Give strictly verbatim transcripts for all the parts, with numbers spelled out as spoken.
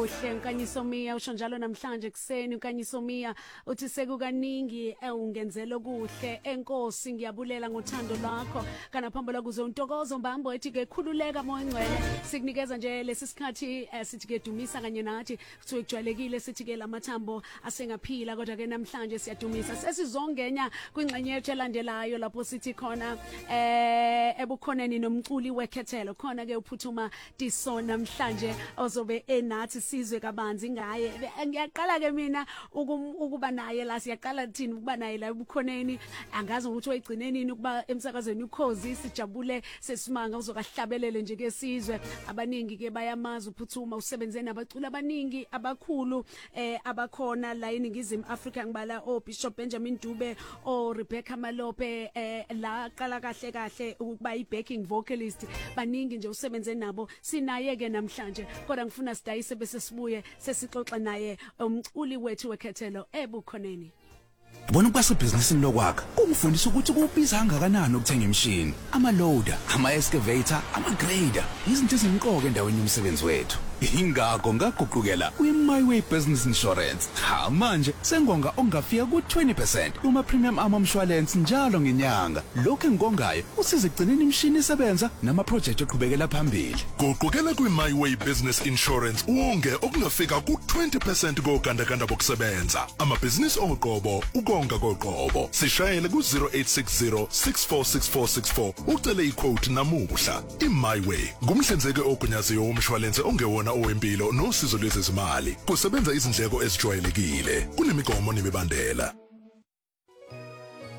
kuhle Nkanyiso Miya usho njalo namhlanje kuseni Nkanyiso Miya uthi sekukaningi ungenzelo kuhle enkosi ngiyabulela ngothando lwakho kana phambula kuze untokozo mbambo ethi ke khululeka moya ngcwele sikunikeza nje lesi sikhathi sithi ke dumisa kanye nathi kuthiwe kujwayelekile sithi ke lamathambo asengaphila kodwa ke namhlanje siyadumisa sesizongenya kwingxenye yethu elandelayo lapho sithi khona eh ebukhoneni nomculi wekhethelo khona ke uphuthuma Tiso namhlanje ozobe enathi sizwe kabanzi ngaye ngiyaqala ke mina ukuba naye la siyaqala thini ukuba naye la ebukhoneni angazi ukuthi uyigcine nini ukuba emsakazweni ukhozi sijabule sesimanga uzokahlabelele nje ke sizwe abaningi ke bayamaza uphuthuma usebenze nabaculi abaningi abakhulu eh abakhona la eNingizimu Afrika ngibala o Bishop Benjamin Dube o Rebecca Malope eh la qala kahle kahle ukuba i backing vocalist baningi nje usebenze nabo sinaye ke namhlanje kodwa ngifuna sidayise bese sibuye sesixoxa naye umculi wethu wekhethelo ebukhoneni Bona kwasebhizinisini lokwakha kungifundisa ukuthi kubiza kangakanani ukuthenga imshini ama loader ama excavator ama grader izinto ezinqoke endaweni yomsebenzi wethu ingakho ngaguqukela kwi MyWay Business Insurance ha manje sengonga ongafika ku twenty percent uma premium ama insurance njalo ngenyanga lokho engongayo usize igcineni imshini isebenza nama project eqhubekela phambili guqukela kwi MyWay Business Insurance wonke okungafika ku twenty percent kokandakanda bokusebenza ama business oqobo ukonga koqobo sishayele ku zero eight six zero six four six four six four ucele iquote namuhla iMyWay ngumhlinzeki ogunyaziwe womshwalense ongewona owempilo nosizo lwezezimali kusebenza izindleko ezijwayelekile kunemigomo nemibandela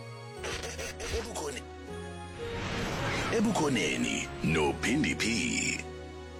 ebukhoneni no P N D P